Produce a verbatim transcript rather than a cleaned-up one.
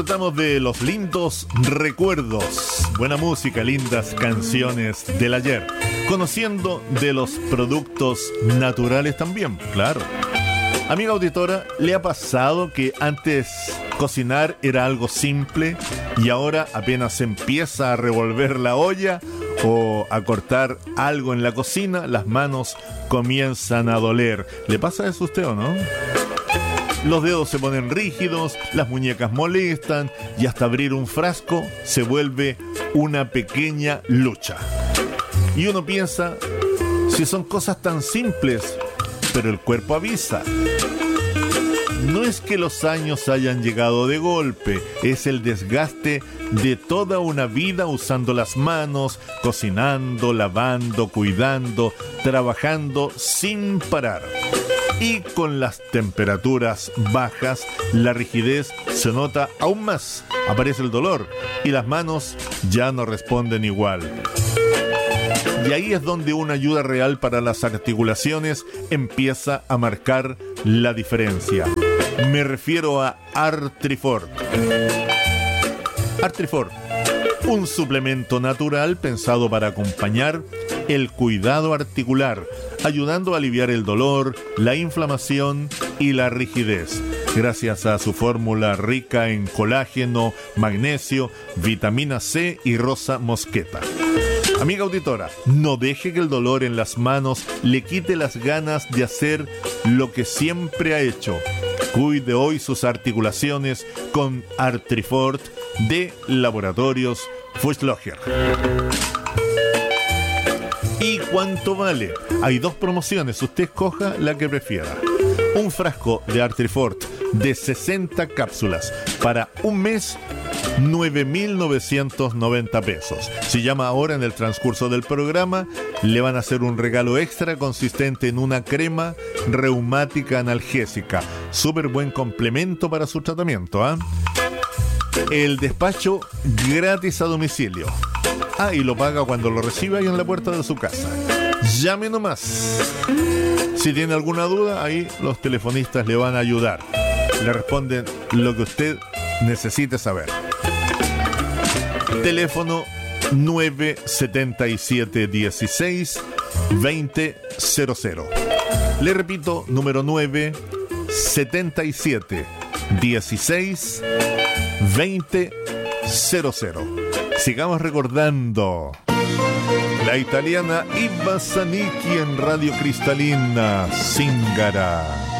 Tratamos de los lindos recuerdos, buena música, lindas canciones del ayer, conociendo de los productos naturales también, claro. Amiga auditora, ¿le ha pasado que antes cocinar era algo simple y ahora apenas empieza a revolver la olla o a cortar algo en la cocina, las manos comienzan a doler? ¿Le pasa eso a usted o no? Los dedos se ponen rígidos, las muñecas molestan y hasta abrir un frasco se vuelve una pequeña lucha. Y uno piensa, si son cosas tan simples, pero el cuerpo avisa. No es que los años hayan llegado de golpe, es el desgaste de toda una vida usando las manos, cocinando, lavando, cuidando, trabajando sin parar. Y con las temperaturas bajas, la rigidez se nota aún más. Aparece el dolor y las manos ya no responden igual. Y ahí es donde una ayuda real para las articulaciones empieza a marcar la diferencia. Me refiero a Artrifort. Artrifort, un suplemento natural pensado para acompañar el cuidado articular, ayudando a aliviar el dolor, la inflamación y la rigidez, gracias a su fórmula rica en colágeno, magnesio, vitamina C y rosa mosqueta. Amiga auditora, no deje que el dolor en las manos le quite las ganas de hacer lo que siempre ha hecho. Cuide hoy sus articulaciones con Artrifort de Laboratorios Fuchslocher. ¿Y cuánto vale? Hay dos promociones, usted escoja la que prefiera. Un frasco de Artrifort de sesenta cápsulas para un mes, nueve mil novecientos noventa pesos. Si llama ahora en el transcurso del programa, le van a hacer un regalo extra consistente en una crema reumática analgésica. Súper buen complemento para su tratamiento, ¿ah? ¿eh? El despacho gratis a domicilio. Ah, y lo paga cuando lo reciba ahí en la puerta de su casa. Llame nomás. Si tiene alguna duda, ahí los telefonistas le van a ayudar. Le responden lo que usted necesite saber. Teléfono nueve siete siete uno seis dos cero cero cero. Le repito, número nueve siete siete uno seis dos cero cero. Sigamos recordando la italiana Iva Zanicchi en Radio Cristalina, Zingara.